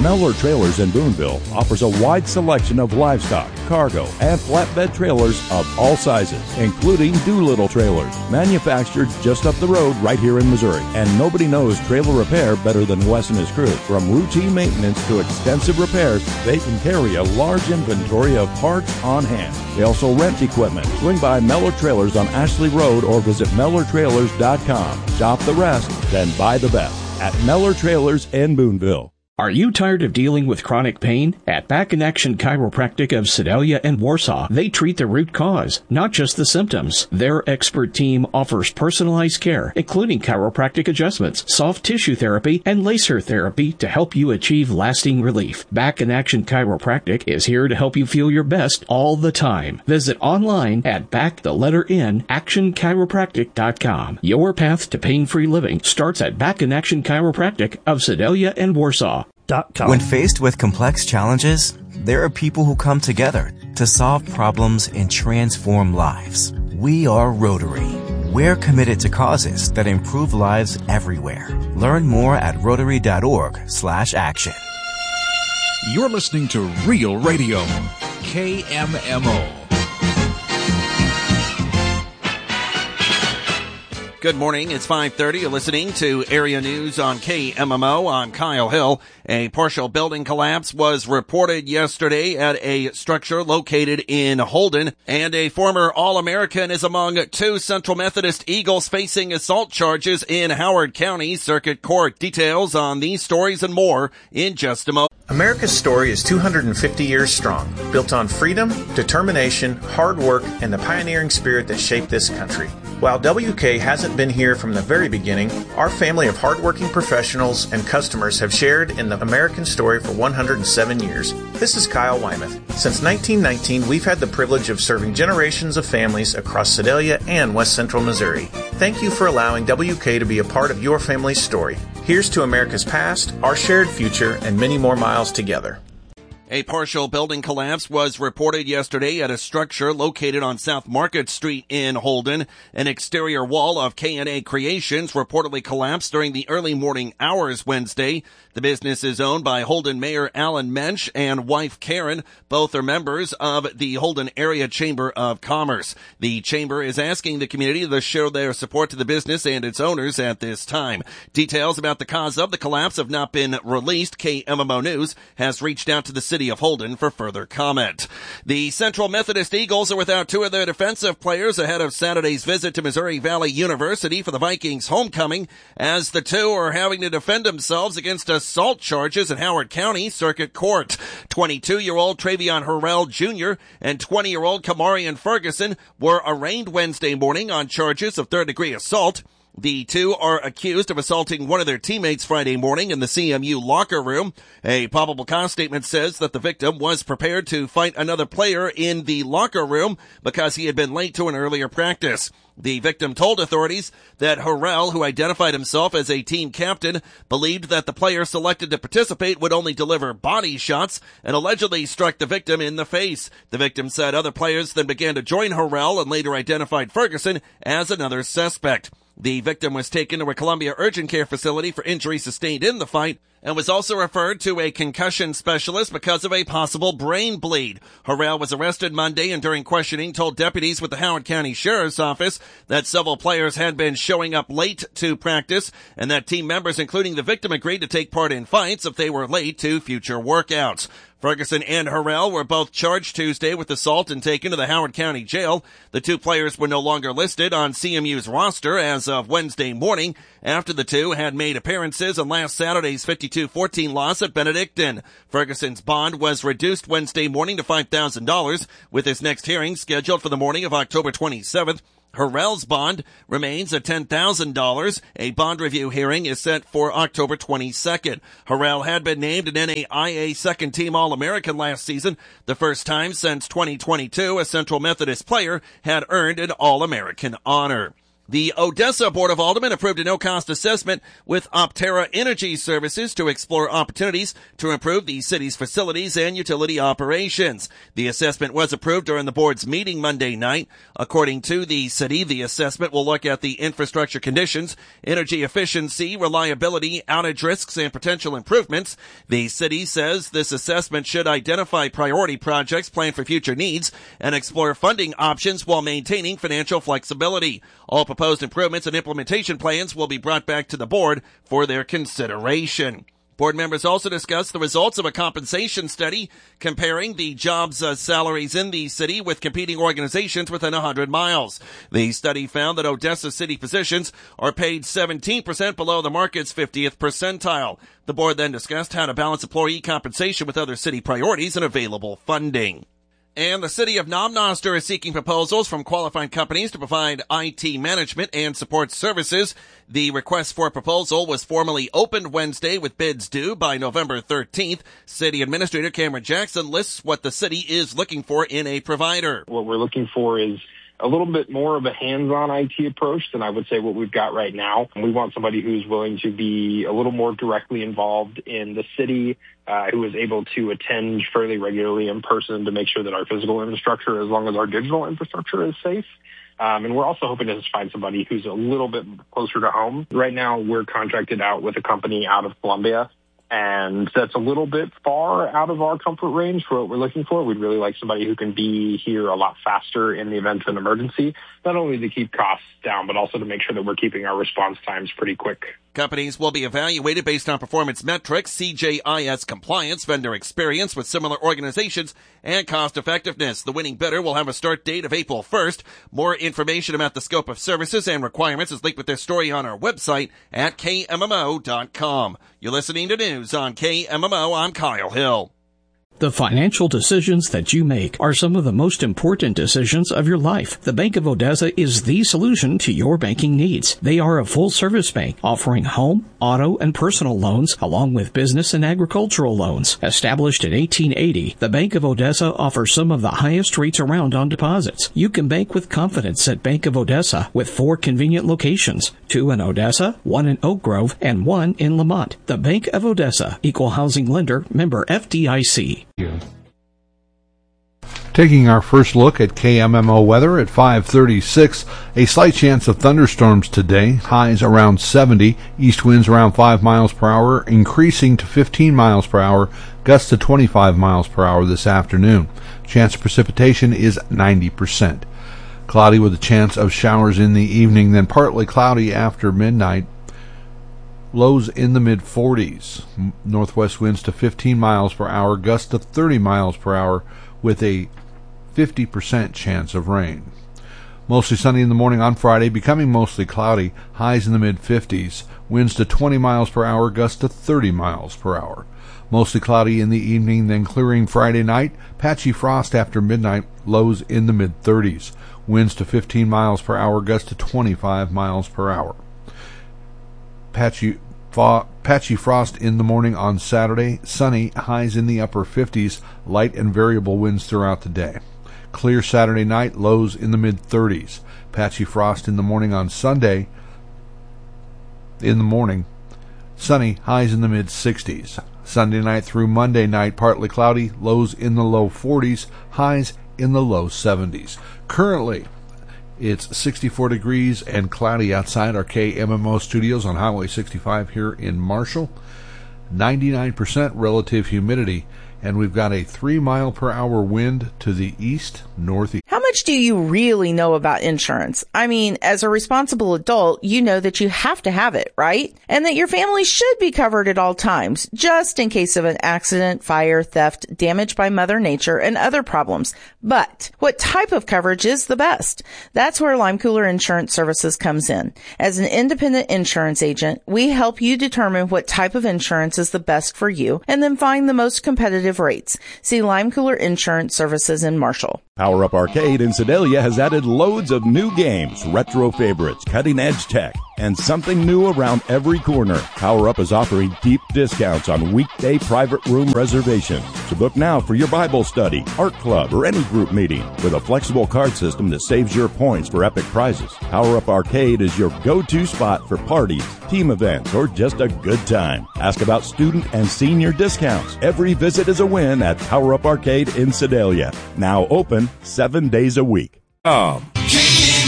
Mellor Trailers in Boonville offers a wide selection of livestock, cargo, and flatbed trailers of all sizes, including Doolittle trailers, manufactured just up the road right here in Missouri. And nobody knows trailer repair better than Wes and his crew. From routine maintenance to extensive repairs, they can carry a large inventory of parts on hand. They also rent equipment. Swing by Mellor Trailers on Ashley Road or visit MellerTrailers.com. Shop the rest, then buy the best at Mellor Trailers in Boonville. Are you tired of dealing with chronic pain? At Back in Action Chiropractic of Sedalia and Warsaw, they treat the root cause, not just the symptoms. Their expert team offers personalized care, including chiropractic adjustments, soft tissue therapy, and laser therapy to help you achieve lasting relief. Back in Action Chiropractic is here to help you feel your best all the time. Visit online at actionchiropractic.com. Your path to pain-free living starts at Back in Action Chiropractic of Sedalia and Warsaw. When faced with complex challenges, there are people who come together to solve problems and transform lives. We are Rotary. We're committed to causes that improve lives everywhere. Learn more at Rotary.org/action. You're listening to Real Radio, KMMO. Good morning. It's 5:30. You're listening to Area News on KMMO. I'm Kyle Hill. A partial building collapse was reported yesterday at a structure located in Holden, and a former All-American is among two Central Methodist Eagles facing assault charges in Howard County Circuit Court. Details on these stories and more in just a moment. America's story is 250 years strong, built on freedom, determination, hard work, and the pioneering spirit that shaped this country. While WK hasn't been here from the very beginning, our family of hardworking professionals and customers have shared in the American story for 107 years. This is Kyle Wymuth. Since 1919, we've had the privilege of serving generations of families across Sedalia and West Central Missouri. Thank you for allowing WK to be a part of your family's story. Here's to America's past, our shared future, and many more miles together. A partial building collapse was reported yesterday at a structure located on South Market Street in Holden. An exterior wall of K&A Creations reportedly collapsed during the early morning hours Wednesday. The business is owned by Holden Mayor Alan Mensch and wife Karen. Both are members of the Holden Area Chamber of Commerce. The chamber is asking the community to show their support to the business and its owners at this time. Details about the cause of the collapse have not been released. KMMO News has reached out to the city of Holden for further comment. The Central Methodist Eagles are without two of their defensive players ahead of Saturday's visit to Missouri Valley University for the Vikings homecoming, as the two are having to defend themselves against assault charges in Howard County Circuit Court. 22-year-old Travion Harrell Jr. and 20-year-old Kamarian Ferguson were arraigned Wednesday morning on charges of third-degree assault. The two are accused of assaulting one of their teammates Friday morning in the CMU locker room. A probable cause statement says that the victim was prepared to fight another player in the locker room because he had been late to an earlier practice. The victim told authorities that Harrell, who identified himself as a team captain, believed that the player selected to participate would only deliver body shots and allegedly struck the victim in the face. The victim said other players then began to join Harrell and later identified Ferguson as another suspect. The victim was taken to a Columbia urgent care facility for injuries sustained in the fight and was also referred to a concussion specialist because of a possible brain bleed. Harrell was arrested Monday and during questioning told deputies with the Howard County Sheriff's Office that several players had been showing up late to practice and that team members, including the victim, agreed to take part in fights if they were late to future workouts. Ferguson and Harrell were both charged Tuesday with assault and taken to the Howard County Jail. The two players were no longer listed on CMU's roster as of Wednesday morning after the two had made appearances in last Saturday's 52-14 loss at Benedictine. Ferguson's bond was reduced Wednesday morning to $5,000, with his next hearing scheduled for the morning of October 27th. Harrell's bond remains at $10,000. A bond review hearing is set for October 22nd. Harrell had been named an NAIA second-team All-American last season, the first time since 2022 a Central Methodist player had earned an All-American honor. The Odessa Board of Aldermen approved a no-cost assessment with Optera Energy Services to explore opportunities to improve the city's facilities and utility operations. The assessment was approved during the board's meeting Monday night. According to the city, the assessment will look at the infrastructure conditions, energy efficiency, reliability, outage risks, and potential improvements. The city says this assessment should identify priority projects planned for future needs and explore funding options while maintaining financial flexibility. All proposed improvements and implementation plans will be brought back to the board for their consideration. Board members also discussed the results of a compensation study comparing the jobs salaries in the city with competing organizations within 100 miles. The study found that Odessa city positions are paid 17% below the market's 50th percentile. The board then discussed how to balance employee compensation with other city priorities and available funding. And the city of Namnoster is seeking proposals from qualified companies to provide IT management and support services. The request for proposal was formally opened Wednesday with bids due by November 13th. City Administrator Cameron Jackson lists what the city is looking for in a provider. What we're looking for is a little bit more of a hands-on IT approach than I would say what we've got right now. We want somebody who's willing to be a little more directly involved in the city, who is able to attend fairly regularly in person to make sure that our physical infrastructure, as long as our digital infrastructure, is safe. And we're also hoping to just find somebody who's a little bit closer to home. Right now, we're contracted out with a company out of Columbia, and that's a little bit far out of our comfort range for what we're looking for. We'd really like somebody who can be here a lot faster in the event of an emergency, not only to keep costs down, but also to make sure that we're keeping our response times pretty quick. Companies will be evaluated based on performance metrics, CJIS compliance, vendor experience with similar organizations, and cost effectiveness. The winning bidder will have a start date of April 1st. More information about the scope of services and requirements is linked with this story on our website at KMMO.com. You're listening to news on KMMO. I'm Kyle Hill. The financial decisions that you make are some of the most important decisions of your life. The Bank of Odessa is the solution to your banking needs. They are a full-service bank offering home, auto, and personal loans along with business and agricultural loans. Established in 1880, the Bank of Odessa offers some of the highest rates around on deposits. You can bank with confidence at Bank of Odessa with 4 convenient locations, 2 in Odessa, 1 in Oak Grove, and 1 in Lamont. The Bank of Odessa, Equal Housing Lender, member FDIC. Taking our first look at KMMO weather at 5:36, a slight chance of thunderstorms today, highs around 70, east winds around 5 miles per hour, increasing to 15 miles per hour, gusts to 25 miles per hour this afternoon. Chance of precipitation is 90%. Cloudy with a chance of showers in the evening, then partly cloudy after midnight. Lows in the mid-40s. Northwest winds to 15 miles per hour, gusts to 30 miles per hour with a 50% chance of rain. Mostly sunny in the morning on Friday, becoming mostly cloudy, highs in the mid-50s. Winds to 20 miles per hour, gusts to 30 miles per hour. Mostly cloudy in the evening, then clearing Friday night. Patchy frost after midnight, lows in the mid-30s. Winds to 15 miles per hour, gusts to 25 miles per hour. Patchy frost in the morning on Saturday, sunny, highs in the upper 50s, light and variable winds throughout the day. Clear Saturday night, lows in the mid-30s. Patchy frost in the morning on Sunday, sunny, highs in the mid-60s. Sunday night through Monday night, partly cloudy, lows in the low 40s, highs in the low 70s. Currently, it's 64 degrees and cloudy outside our KMMO studios on Highway 65 here in Marshall. 99% relative humidity, and we've got a 3-mile-per-hour wind to the east-northeast. How much do you really know about insurance? I mean, as a responsible adult, you know that you have to have it, right? And that your family should be covered at all times, just in case of an accident, fire, theft, damage by Mother Nature, and other problems. But what type of coverage is the best? That's where Lime Cooler Insurance Services comes in. As an independent insurance agent, we help you determine what type of insurance is the best for you, and then find the most competitive competitive rates. See Lime Cooler Insurance Services in Marshall. Power Up Arcade in Sedalia has added loads of new games, retro favorites, cutting-edge tech, and something new around every corner. Power Up is offering deep discounts on weekday private room reservations. So book now for your Bible study, art club, or any group meeting with a flexible card system that saves your points for epic prizes. Power Up Arcade is your go-to spot for parties, team events, or just a good time. Ask about student and senior discounts. Every visit is a win at Power Up Arcade in Sedalia. Now open 7 days a week.